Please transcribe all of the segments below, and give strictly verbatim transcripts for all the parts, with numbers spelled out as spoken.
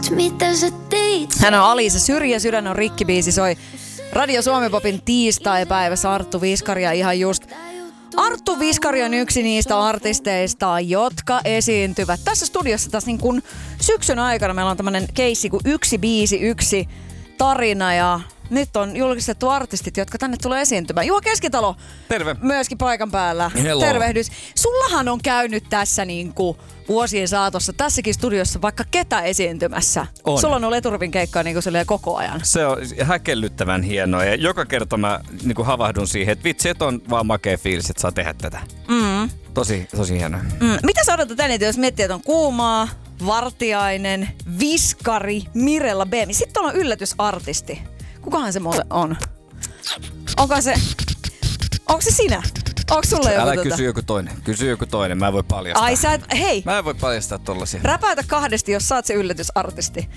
mitä sä teit. Hän on Alisa Syrjä, Sydän on rikki -biisi soi Radio Suomi-popin tiistai-päivässä. Arttu Viskaria ihan just. Arttu Viskari on yksi niistä artisteista, jotka esiintyvät tässä studiossa tässä niin kuin syksyn aikana. Meillä on tämmönen keissi kuin yksi biisi, yksi tarina ja nyt on julkistettu artistit, jotka tänne tulee esiintymään. Juha Keskitalo. Terve. Myöskin paikan päällä. Hello. Tervehdys. Sullahan on käynyt tässä niinku vuosien saatossa tässäkin studiossa vaikka ketä esiintymässä. On. Sulla on ollut Eturvin keikkaa niinku koko ajan. Se on häkellyttävän hienoa ja joka kerta mä niin kuin havahdun siihen, että vitsi, et on vaan makea fiilis, että saa tehdä tätä. Mm. Tosi, tosi hienoa. Mm. Mitä sä odotat eniten, jos miettii, että on Kuumaa, Vartiainen, Viskari, Mirella Beemi. Sitten on yllätysartisti. Kukahan se muuten on? Onko se... Onko se sinä? Onko sulla joku Älä tota? kysy joku toinen. Kysy joku toinen. Mä en voi paljastaa. Ai sä et... Hei! Mä en voi paljastaa tollasia. Räpäytä kahdesti, jos saat se yllätysartisti.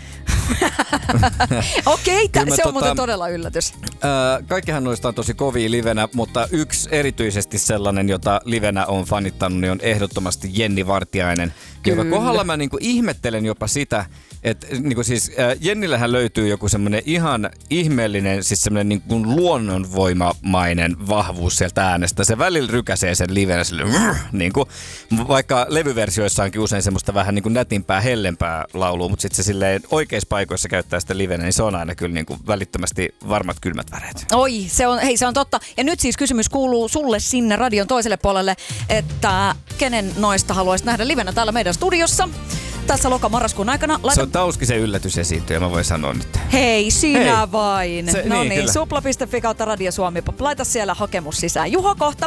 Okei, okay, se on tota, muuten todella yllätys. Äh, kaikkihan noista on tosi kovia livenä, mutta yksi erityisesti sellainen, jota livenä on fanittanut, niin on ehdottomasti Jenni Vartiainen. Kyllä. Joka kohdalla mä niinku ihmettelen jopa sitä, että niinku siis, äh, Jennillähän löytyy joku semmoinen ihan ihmeellinen, siis semmoinen niinku luonnonvoimamainen vahvuus sieltä äänestä. Se välillä rykäsee sen livenä sille, niinku, vaikka levyversioissaankin usein semmoista vähän niinku nätimpää, hellempää laulua, mutta sitten se silleen oikeissa paikoissa käyttää sitä livenä, niin se on aina kyllä niinku välittömästi varmat kylmät väreet. Oi, se on, hei, se on totta. Ja nyt siis kysymys kuuluu sulle sinne radion toiselle puolelle, että kenen noista haluaisit nähdä livenä täällä meidän studiossa tässä loka-marraskuun aikana. Laita... Se on Tauskisen yllätysesiintyjä, mä voin sanoa nyt. Hei, sinä Hei. vain. Se, no niin, niin, kyllä. supla piste fi kautta Radio Suomi. Laita siellä hakemus sisään. Juho kohta